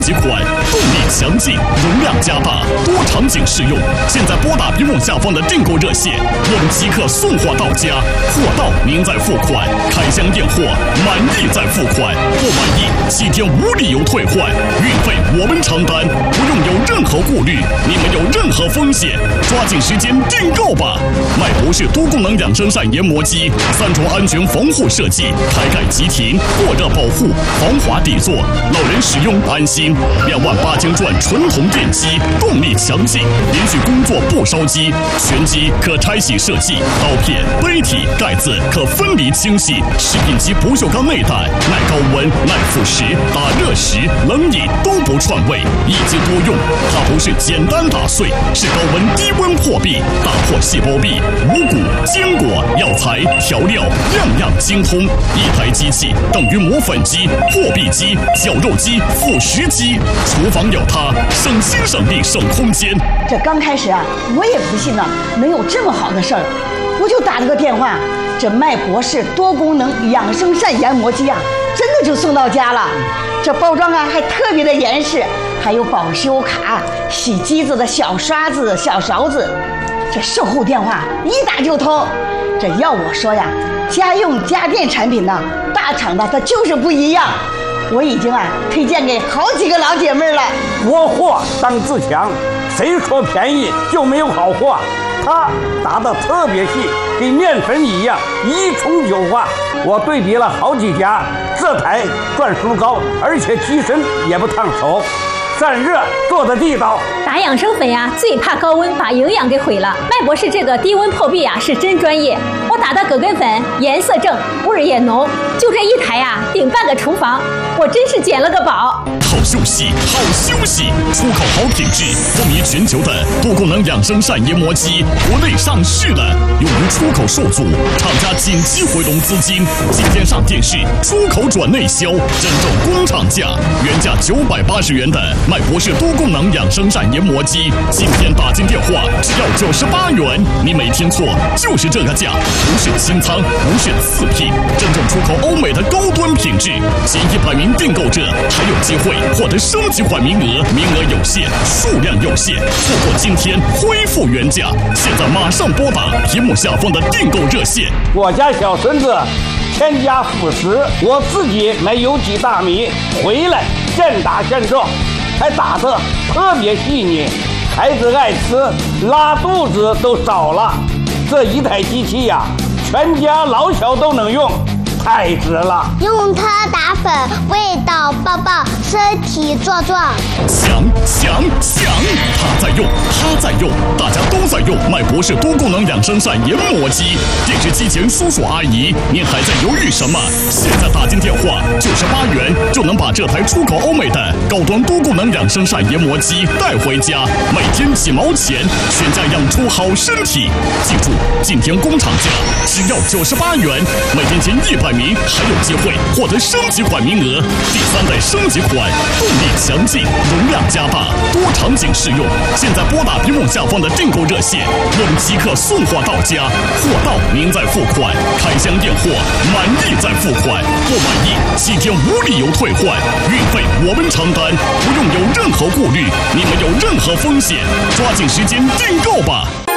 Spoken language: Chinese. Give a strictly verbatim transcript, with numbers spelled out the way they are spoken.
几款，动力强劲，容量加大，多场景适用。现在拨打屏幕下方的订购热线，我们即刻送货到家，货到您再付款，开箱验货，满意再付款，不满意七天无理由退换，运费我们承担，不用有任何顾虑，你们有任何风险，抓紧时间订购吧！麦博士多功能养生扇研磨机，三重安全防护设计，开盖即停，过热保护，防滑底座，老人使用安心。两万八千转纯铜电机，动力强劲，连续工作不烧机，全机可拆洗设计，刀片、杯体、盖子可分离清洗，食品级不锈钢内胆，耐高温、耐腐蚀，打热食、冷饮都不串味，一机多用。它不是简单打碎，是高温低温破壁，打破细胞壁，五谷、坚果、药材、调料，样样精通。一台机器等于磨粉机、破壁机、绞肉机、腐蚀机。厨房有它，省心省力省空间。 这刚开始啊，我也不信呢，能有这么好的事儿，我就打了个电话，这麦博士多功能养生扇研磨机啊，真的就送到家了。这包装啊还特别的严实，还有保修卡、洗机子的小刷子、小勺子。这售后电话一打就通。这要我说呀，家用家电产品呢，大厂的它就是不一样。我已经啊推荐给好几个老姐妹了。 国货当自强，谁说便宜就没有好货？它打得特别细，跟面粉一样，一冲就化。我对比了好几家，这台转速高，而且机身也不烫手，散热做的地道。 打养生粉呀、啊，最怕高温把营养给毁了。麦博士这个低温破壁啊是真专业，我打的葛根粉颜色正，味儿也浓，就这一台呀、啊，顶半个厨房，我真是捡了个宝。 好休息，好休息，出口好品质，风靡全球的多功能养生扇研磨机，国内上市的，由于出口受阻，厂家紧急回笼资金，今天上电视，出口转内销，真正工厂价，原价九百八十元的麦博士多功能养生扇研磨机，今天打进电话只要九十八元，你没听错，就是这个价，不是清仓，不是次品，真正出口欧美的高端品质，前一百名订购者还有机会获得升级款名额，名额有限，数量有限，错过今天恢复原价，现在马上拨打屏幕下方的订购热线。 我家小孙子添加辅食，我自己买有机大米回来现打现做，还打得特别细腻，孩子爱吃，拉肚子都少了。这一台机器呀、啊，全家老小都能用，太值了！ 用它打粉，味道爆爆，身体壮壮。 想想想，他在用，他在用，大家都在用麦博士多功能养生扇研磨机。电视机前叔叔阿姨，您还在犹豫什么？现在打进电话，九十八元就能把这台出口欧美的高端多功能养生扇研磨机带回家，每天几毛钱，全家养出好身体。记住，今天工厂价只要九十八元，每天前一百名还有机会获得升级款名额。第三代升级款，动力强劲，容量加大，多场景适用。现在拨打屏幕下方的订购热线，我们即刻送货到家，货到您再付款，开箱验货，满意再付款，不满意七天无理由退换，运费我们承担，不用有任何顾虑，你们有任何风险，抓紧时间订购吧。